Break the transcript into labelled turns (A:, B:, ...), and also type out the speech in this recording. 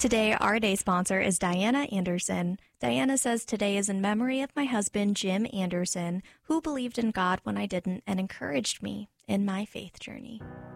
A: Today, our day sponsor is Diana Anderson. Diana says today is in memory of my husband, Jim Anderson, who believed in God when I didn't and encouraged me in my faith journey.